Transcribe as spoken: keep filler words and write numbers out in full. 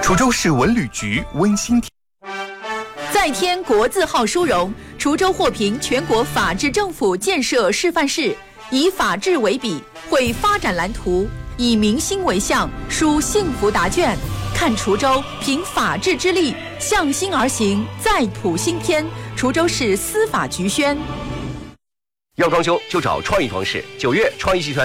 滁州市文旅局温馨提再添国字号殊荣，滁州获评全国法治政府建设示范市，以法治为笔，绘发展蓝图，以民心为向，书幸福答卷。看滁州凭法治之力，向心而行，再谱新篇。滁州市司法局宣。 要装修就找创意装饰，九月创意集团